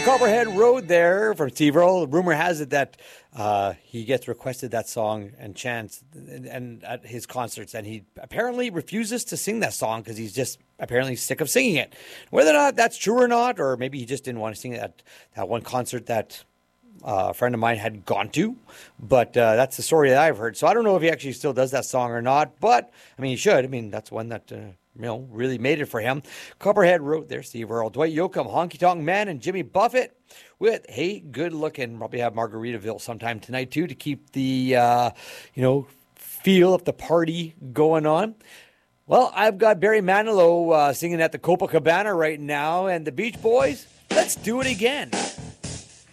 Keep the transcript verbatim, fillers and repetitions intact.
Copperhead Road there from Steve Earle. Rumor has it that uh, he gets requested that song and chants and, and at his concerts, and he apparently refuses to sing that song because he's just apparently sick of singing it. Whether or not that's true or not, or maybe he just didn't want to sing it at that one concert that uh, a friend of mine had gone to, but uh, that's the story that I've heard. So I don't know if he actually still does that song or not, but I mean, he should. I mean, that's one that... Uh, you know, really made it for him. Copperhead Road there, Steve Earle, Dwight Yoakam, Honky Tonk Man, and Jimmy Buffett with Hey Good Looking. Probably have Margaritaville sometime tonight, too, to keep the, uh, you know, feel of the party going on. Well, I've got Barry Manilow uh, singing at the Copacabana right now, and the Beach Boys, let's do it again.